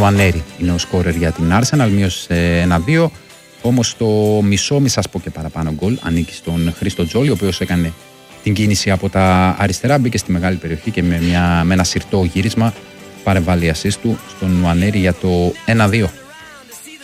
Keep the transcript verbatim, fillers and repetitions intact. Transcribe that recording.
Νουανέρη είναι ο σκόρερ για την Arsenal, μείωσε ένα δύο. Όμως το μισό, μη σας πω και παραπάνω γκολ, ανήκει στον Χρήστο Τζόλι, ο οποίος έκανε την κίνηση από τα αριστερά, μπήκε στη μεγάλη περιοχή και με, μια, με ένα συρτό γύρισμα παρεμβάλλει assist του στον Νουανέρη για το ένα δύο.